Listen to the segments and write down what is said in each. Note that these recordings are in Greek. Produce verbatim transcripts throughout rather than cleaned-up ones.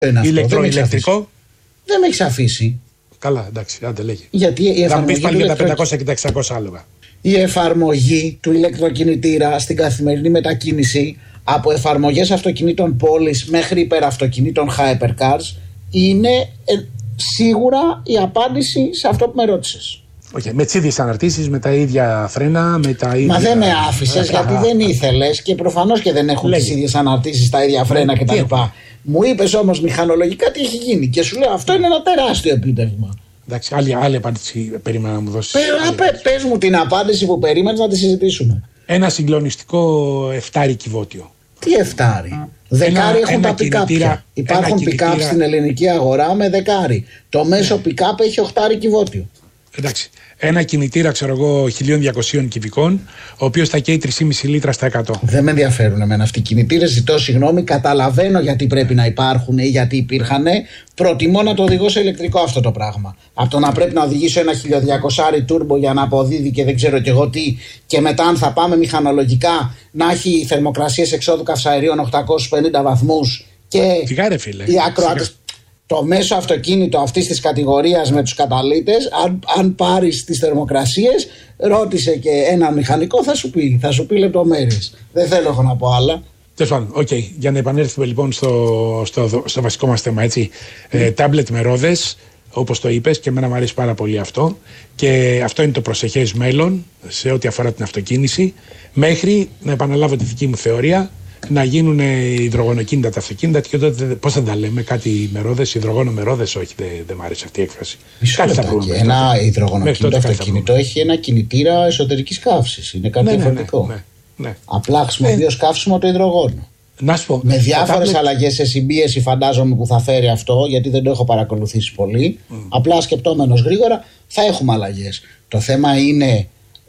ηλεκτροηλεκτρικό. Δεν με έχει αφήσει. Καλά, εντάξει, άντε λέγε. Γιατί η θα εφαρμογή πεις πάλι για τα ηλεκτρο... πεντακόσια και τα εξακόσια άλογα. Η εφαρμογή του ηλεκτροκινητήρα στην καθημερινή μετακίνηση, από εφαρμογές αυτοκινήτων πόλης μέχρι υπεραυτοκινήτων hypercars, είναι ε, σίγουρα η απάντηση σε αυτό που με ρώτησες. Okay, με τις ίδιες αναρτήσεις, με τα ίδια φρένα, με τα ίδια. Μα δεν με άφησες γιατί δεν ήθελες και προφανώς και δεν έχουν Λέγε. τις ίδιες αναρτήσεις, τα ίδια φρένα κτλ. Μου είπες όμως μηχανολογικά τι έχει γίνει και σου λέω αυτό είναι ένα τεράστιο επίτευγμα. Εντάξει, άλλη, άλλη απάντηση περίμενα να μου δώσεις. Πες πε, μου την απάντηση που περίμενες να τη συζητήσουμε. Ένα συγκλονιστικό εφτάρι κυβότιο. Τι εφτάρι. Δεκάρι έχουν ένα τα πικάπια. Υπάρχουν πικάπ στην ελληνική αγορά με δεκάρι. Το μέσο ναι. πικάπ έχει οχτάρι κυβότιο. Εντάξει. Ένα κινητήρα, ξέρω εγώ, χίλια διακόσια κυβικών, ο οποίος θα καίει τρία κόμμα πέντε λίτρα στα εκατό. Δεν με ενδιαφέρουν εμένα αυτοί οι κινητήρες. Ζητώ συγγνώμη, καταλαβαίνω γιατί πρέπει να υπάρχουν ή γιατί υπήρχαν. Προτιμώ να το οδηγώ σε ηλεκτρικό αυτό το πράγμα. Από το να πρέπει να οδηγήσω ένα χίλια διακόσια τούρμπο για να αποδίδει και δεν ξέρω κι εγώ τι, και μετά, αν θα πάμε μηχανολογικά, να έχει θερμοκρασίες εξόδου καυσαερίων οκτακόσιους πενήντα βαθμούς και Φιγάρε, φίλε. Οι ακροατές. Το μέσο αυτοκίνητο αυτής της κατηγορίας με τους καταλύτες, αν, αν πάρεις τις θερμοκρασίες, ρώτησε και ένα μηχανικό, θα σου πει, θα σου πει λεπτομέρειες. Δεν θέλω έχω να πω άλλα. Τέλος πάντων, οκ. Okay. Για να επανέλθουμε λοιπόν στο, στο, στο βασικό μας θέμα, έτσι. Mm. Ε, τάμπλετ με ρόδες, όπως το είπες, και εμένα μου αρέσει πάρα πολύ αυτό. Και αυτό είναι το προσεχές μέλλον σε ό,τι αφορά την αυτοκίνηση. Μέχρι, να επαναλάβω τη δική μου θεωρία, να γίνουν υδρογονοκίνητα τα αυτοκίνητα και τότε πώς θα τα λέμε, κάτι με ρόδες, υδρογόνο με ρόδες, όχι, δεν δε μ' άρεσε αυτή η έκφραση. Κάτι θα βρούμε. Ένα υδρογονοκίνητο αυτοκίνητο έχει ένα κινητήρα εσωτερικής καύσης, είναι κάτι ναι, διαφορετικό. Ναι, ναι, ναι. Απλά χρησιμοποιεί καύσιμο το υδρογόνο. Να σου πω, με διάφορες αλλαγές σε συμπίεση φαντάζομαι που θα φέρει αυτό, γιατί δεν το έχω παρακολουθήσει πολύ. Mm. Απλά σκεπτόμενος γρήγορα θα έχουμε αλλαγές. Το θέμα είναι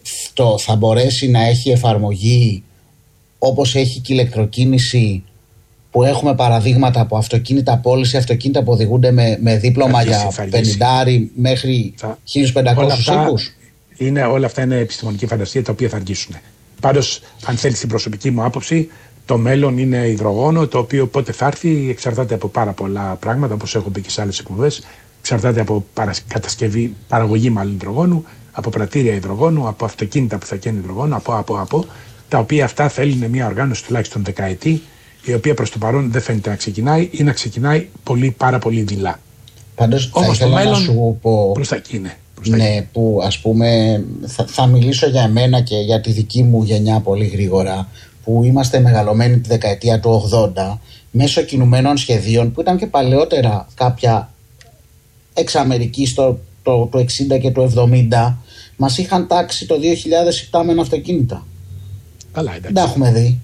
το θα μπορέσει να έχει εφαρμογή όπως έχει και η ηλεκτροκίνηση, που έχουμε παραδείγματα από αυτοκίνητα πώληση, αυτοκίνητα που οδηγούνται με, με δίπλωμα αργήσει, για πενήντα μέχρι θα... χίλιους πεντακόσιους οίκους. Είναι, όλα αυτά είναι επιστημονική φαντασία τα οποία θα αργήσουν. Πάντως, αν θέλεις την προσωπική μου άποψη, το μέλλον είναι υδρογόνο, το οποίο πότε θα έρθει εξαρτάται από πάρα πολλά πράγματα, όπως έχω πει και σε άλλες εκπομπές. Εξαρτάται από κατασκευή, παραγωγή μάλλον υδρογόνου, από πρατήρια υδρογόνου, από αυτοκίνητα που θα καίνουν υδρογόνο, από, από, από. Τα οποία αυτά θέλουν μια οργάνωση τουλάχιστον δεκαετή, η οποία προς το παρόν δεν φαίνεται να ξεκινάει ή να ξεκινάει πολύ, πάρα πολύ δειλά. Πάντως όμως το μέλλον να σου πω, προς τα εκεί είναι. Ναι, που ας πούμε θα, θα μιλήσω για εμένα και για τη δική μου γενιά πολύ γρήγορα, που είμαστε μεγαλωμένοι τη δεκαετία του ογδόντα μέσω κινουμένων σχεδίων που ήταν και παλαιότερα κάποια εξ Αμερικής το, το, το εξήντα και το εβδομήντα, μας είχαν τάξει το δύο χιλιάδες επτά με ένα αυτοκίνητα. Καλά, εντάξει. Δεν τα έχουμε δει.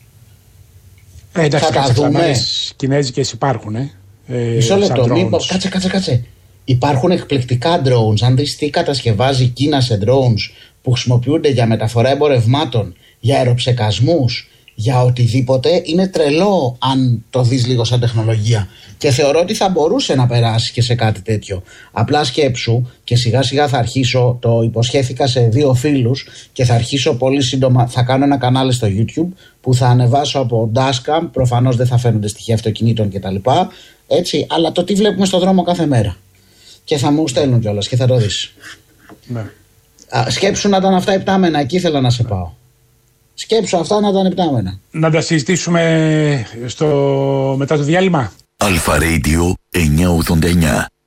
Ε, εντάξει, θα τα δούμε. Κινέζικες υπάρχουν, ε. Μισό λεπτό, μήπως, κάτσε, κάτσε, κάτσε. Υπάρχουν εκπληκτικά drones. Αν δεις τι κατασκευάζει η Κίνα σε drones που χρησιμοποιούνται για μεταφορά εμπορευμάτων, για αεροψεκασμούς, για οτιδήποτε, είναι τρελό αν το δεις λίγο σαν τεχνολογία. Και θεωρώ ότι θα μπορούσε να περάσει και σε κάτι τέτοιο. Απλά σκέψου, και σιγά σιγά θα αρχίσω, το υποσχέθηκα σε δύο φίλους και θα αρχίσω πολύ σύντομα, θα κάνω ένα κανάλι στο YouTube που θα ανεβάσω από dashcam, προφανώς δεν θα φαίνονται στοιχεία αυτοκινήτων κτλ. Έτσι, αλλά το τι βλέπουμε στον δρόμο κάθε μέρα. Και θα μου στέλνουν κιόλας και θα το δεις. Ναι. Α, σκέψου να ήταν αυτά επτάμενα, εκεί ήθελα να σε πάω. Σκέψου αυτά να ήταν επτάμενα. Να τα συζητήσουμε στο... μετά το διάλειμμα. Αλφα Radio εννιακόσια ογδόντα εννιά.